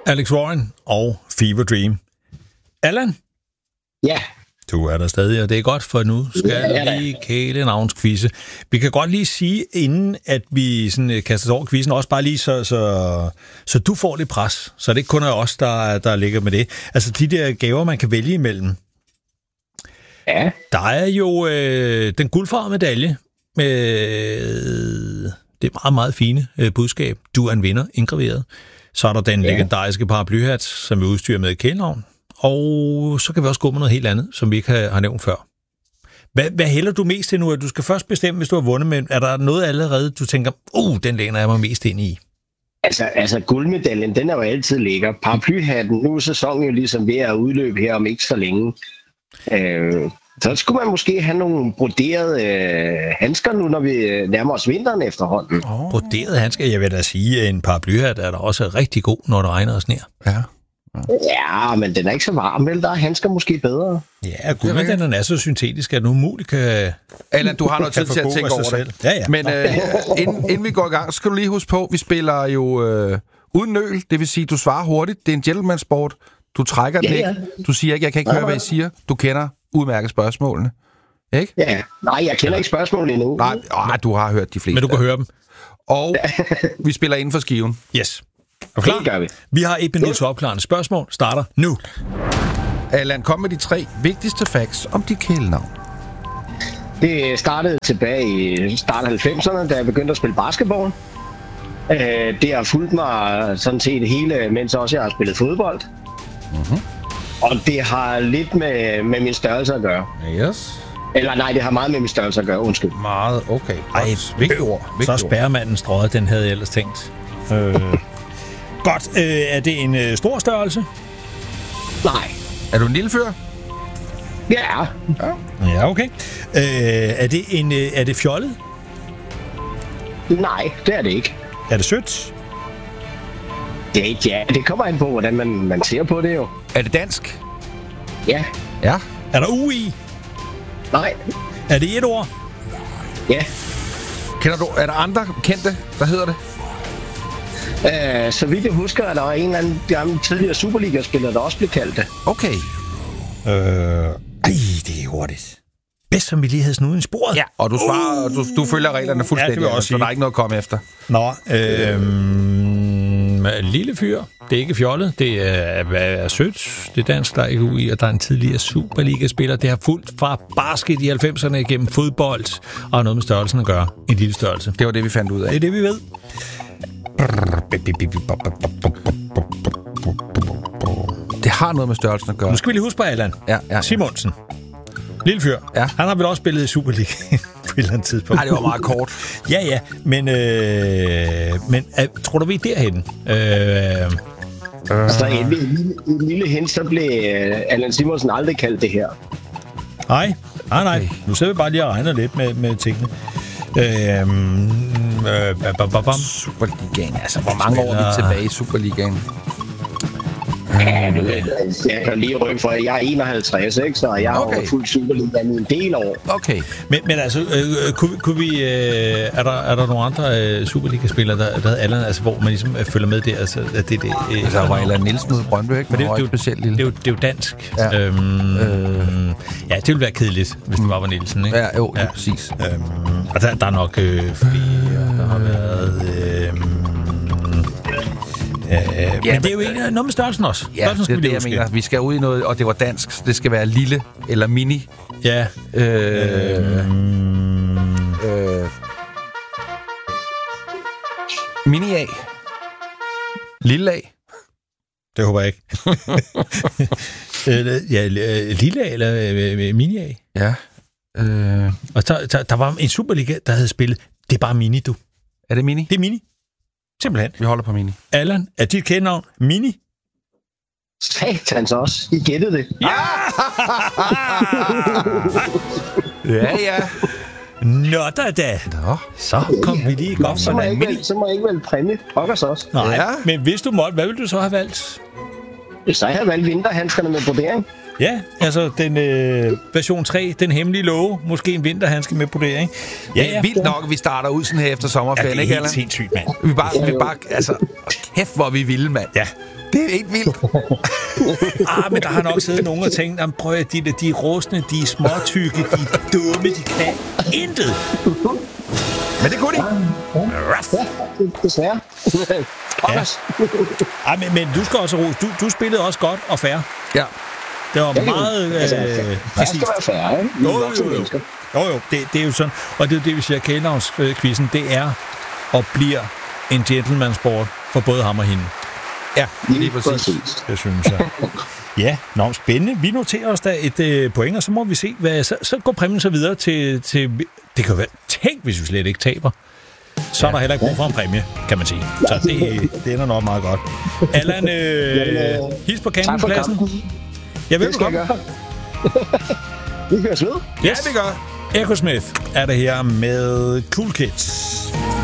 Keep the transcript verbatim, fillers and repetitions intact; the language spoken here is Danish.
Alex Warren og Fever Dream. Allan? Ja. Du er der stadig, og det er godt, for nu skal ja, vi lige kæle navnskvise. Vi kan godt lige sige, inden at vi sådan kaster over quizzen, også bare lige så, så, så du får lidt pres, så det ikke kun er os, der, der ligger med det. Altså de der gaver, man kan vælge imellem. Ja. Der er jo øh, den guldfarvede medalje med det meget, meget fine øh, budskab. Du er en vinder, indgraveret. Så er der den ja. legendariske paraplyhat, som vi udstyrer med et kælenavn. Og så kan vi også gå med noget helt andet, som vi ikke har, har nævnt før. Hvad, hvad hælder du mest til nu? Du skal først bestemme, hvis du har vundet, men er der noget allerede, du tænker, uh, den læner jeg mig mest ind i? Altså, altså guldmedaljen, den er jo altid lækker. Paraplyhatten, nu er sæsonen jo ligesom ved at udløbe her om ikke så længe. Øh, så skulle man måske have nogle broderede øh, handsker nu, når vi nærmer os vinteren efterhånden. Oh. Broderede handsker? Jeg vil da sige, at en paraplyhat er da også rigtig god, når det regner os ned. Ja. Ja, men den er ikke så varm, vel? Der er handsker måske bedre. Ja, gud, men den er så syntetisk, at den umuligt kan... Allan, du har noget tid til at tænke over det. Ja, ja. Men øh, inden, inden vi går i gang, skal du lige huske på, vi spiller jo øh, uden nøl, det vil sige, du svarer hurtigt. Det er en gentleman-sport. Du trækker den ja, ja. ikke. Du siger ikke, jeg kan ikke høre, hvad I siger. Du kender udmærket spørgsmålene. Ikke? Ja, nej, jeg kender ikke spørgsmålene endnu. Nej, åh, du har hørt de fleste. Men du kan høre dem. Og vi spiller inden for skiven. Yes. Er klar? Det gør vi. Vi har et minut til opklarende spørgsmål. Starter nu. Allan, kom med de tre vigtigste facts om dit kælenavn. Det startede tilbage i starten af halvfemserne, da jeg begyndte at spille basketball. Det har fulgt mig sådan set hele, mens også jeg har spillet fodbold. Mm-hmm. Og det har lidt med, med min størrelse at gøre. Yes. Eller nej, det har meget med min størrelse at gøre, undskyld. Meget, okay. Ej, vigtigt ord. Så spærremanden strøget, den havde jeg ellers tænkt. Øh. Godt. Øh, er det en øh, stor størrelse? Nej. Er du en lille fyr? Ja. Ja, ja okay. Øh, er, det en, øh, er det fjollet? Nej, det er det ikke. Er det sødt? Det, ja, det kommer an på, hvordan man, man ser på det jo. Er det dansk? Ja. Ja. Er der U i? Nej. Er det et ord? Ja. Kender du, er der andre kendte, der hedder det? Uh, så vidt jeg husker, at der var en eller anden gammel tidligere Superliga-spiller, der også blev kaldt det. Okay. Øh, ej, det er hurtigt. Bedst som vi lige havde snuden i sporet. Ja, og du svarer, uh. du, du følger reglerne fuldstændig, ja, også så der er ikke noget at komme efter. Nå, øh, lille fyr. Det er ikke fjollet. Det er, er sødt. Det er dansk, der er ikke U i, og der er en tidligere Superliga-spiller. Det har fulgt fra basket i halvfemserne gennem fodbold, og noget med størrelsen at gøre. En lille størrelse. Det var det, vi fandt ud af. Det er det, vi ved. Det har noget med størrelsen at gøre. Nu skal vi lige huske på Allan. Ja, ja, ja. Simonsen. Lille fyr. Ja. Han har vel også spillet i Superliga på et eller andet tidspunkt. Nej, det var meget kort. ja, ja. Men, øh, men øh, tror du, vi er derhenne? Øh, øh. Så en, en, en lille hint, så blev uh, Allan Simonsen aldrig kaldt det her. Nej, nej, nej. Okay. Nu sidder vi bare lige og regner lidt med, med tingene. Øhm, øh, bam, bam, bam. Superligaen. Altså, hvor mange år er vi tilbage i Superligaen? Ja, jeg kan lige rykke for, jeg er enoghalvtreds, ikke? Så jeg har okay. jo fuldt Superligaen i en del år. Okay. Men, men altså, øh, kunne, kunne vi... Øh, er, der, er der nogle andre øh, Superliga-spillere, der, der havde Allan, altså, hvor man ligesom øh, følger med der? Altså, at det, det, øh, altså, der var Allan Nielsen ude i Brøndby, ikke? Men det, det, det, specielt lille. Det, er jo, det er jo dansk. Ja. Øhm, øh. Ja, det ville være kedeligt, hvis det bare var Nielsen, ikke? Ja, jo, ja. Præcis. Øhm, og der, der er nok øh, flere, der har været... Øh, Øh, ja, men det er jo ikke noget med størrelsen også. Ja, det er det, jeg mener. Vi skal ud i noget, og det var dansk, så det skal være lille eller mini. Ja. Øh, øh, øh, mini A. Lille A. Det håber jeg ikke. ja, lille A eller mini A. Ja. Øh. Og der, der, der var en Superliga, der havde spillet. Det er bare mini, du. Er det mini? Det er mini. Simpelthen. Vi holder på mini. Allan, er dit kælenavn Mini? Satans også. I gættede det. Ja! ja, ja. Nå da da. Nå. Så kom ja, vi lige godt så, må jeg ikke, så må jeg ikke vælge præmie. Pokkers også. Nej, ja. Men hvis du måtte, hvad ville du så have valgt? Så jeg har valgt vinterhandskerne med brodering. Ja, altså den øh, version tre, den hemmelige låge. Måske en vinterhandske med på det, ikke? Ja, ja. Vildt nok, at vi starter ud sådan her efter sommerferien, ja, det er ikke, helt Allan? sindssygt, mand. Vi bare, vi bare, altså, kæft, hvor vi vilde, mand. Ja. Det er helt vildt. Ah, men der har nok siddet nogen og tænkt, jamen, prøv at de, de er rustne, de er småtykke, de er dumme, de kan intet. Men det kunne de. Ja, desværre. Ja. Ej, men, men du skal også rose. Du, du spillede også godt og fair. Ja. Det var Ja, meget øh, altså, det præcist. skal være fair, ikke? Jo, jo, jo. jo, jo. Det, det er jo sådan. Og det er det, vi siger, kælenavnskvisten, det er og bliver en gentleman-sport for både ham og hende. Ja, lige præcis. præcis. Det synes jeg. Ja, nå, spændende. Vi noterer os da et øh, point, og så må vi se, hvad, så, så går præmien så videre til, til... Det kan være... Tænk, hvis vi slet ikke taber. Så er der heller ikke brug for en præmie, kan man sige. Så det, det ender nok meget godt. Allan, øh, hils på campingpladsen. Jeg vil Det skal jeg gøre. Vi høres ved. Yes, Ja, det gør. Echo Smith er det her med Cool Kids.